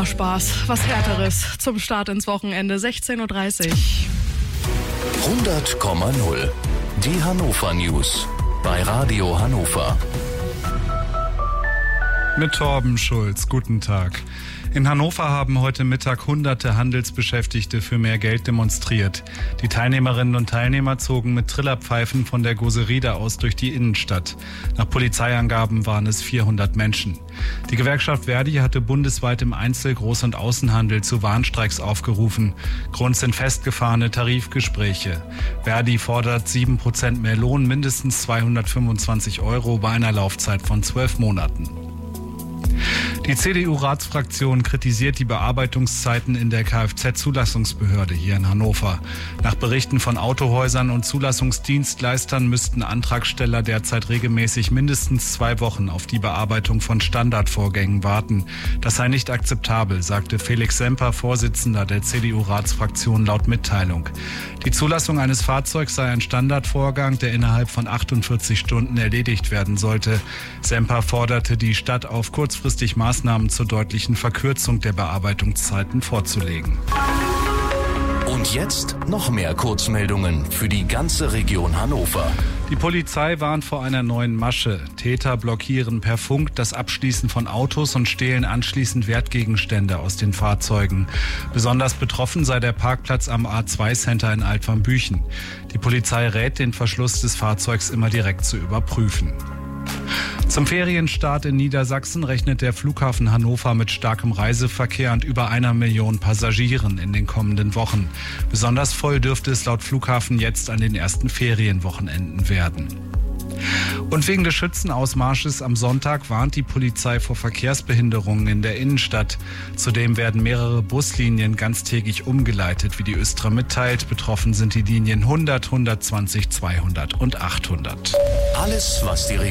Spaß, was Härteres zum Start ins Wochenende, 16:30 Uhr. 100,0. Die Hannover News bei Radio Hannover. Mit Torben Schulz, guten Tag. In Hannover haben heute Mittag hunderte Handelsbeschäftigte für mehr Geld demonstriert. Die Teilnehmerinnen und Teilnehmer zogen mit Trillerpfeifen von der Goseride aus durch die Innenstadt. Nach Polizeiangaben waren es 400 Menschen. Die Gewerkschaft Verdi hatte bundesweit im Einzel-, Groß- und Außenhandel zu Warnstreiks aufgerufen. Grund sind festgefahrene Tarifgespräche. Verdi fordert 7% mehr Lohn, mindestens 225 € bei einer Laufzeit von 12 Monaten. Die CDU-Ratsfraktion kritisiert die Bearbeitungszeiten in der Kfz-Zulassungsbehörde hier in Hannover. Nach Berichten von Autohäusern und Zulassungsdienstleistern müssten Antragsteller derzeit regelmäßig mindestens 2 Wochen auf die Bearbeitung von Standardvorgängen warten. Das sei nicht akzeptabel, sagte Felix Semper, Vorsitzender der CDU-Ratsfraktion, laut Mitteilung. Die Zulassung eines Fahrzeugs sei ein Standardvorgang, der innerhalb von 48 Stunden erledigt werden sollte. Semper forderte die Stadt auf, kurzfristig Maßnahmen zur deutlichen Verkürzung der Bearbeitungszeiten vorzulegen. Und jetzt noch mehr Kurzmeldungen für die ganze Region Hannover. Die Polizei warnt vor einer neuen Masche. Täter blockieren per Funk das Abschließen von Autos und stehlen anschließend Wertgegenstände aus den Fahrzeugen. Besonders betroffen sei der Parkplatz am A2-Center in Altwarmbüchen. Die Polizei rät, den Verschluss des Fahrzeugs immer direkt zu überprüfen. Zum Ferienstart in Niedersachsen rechnet der Flughafen Hannover mit starkem Reiseverkehr und über 1 Million Passagieren in den kommenden Wochen. Besonders voll dürfte es laut Flughafen jetzt an den ersten Ferienwochenenden werden. Und wegen des Schützenausmarsches am Sonntag warnt die Polizei vor Verkehrsbehinderungen in der Innenstadt. Zudem werden mehrere Buslinien ganztägig umgeleitet, wie die Östra mitteilt. Betroffen sind die Linien 100, 120, 200 und 800. Alles, was die